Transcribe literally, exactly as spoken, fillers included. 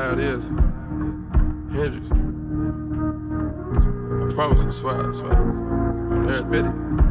how it is. Hendrix. I promise you, swear, I swear. On every bit.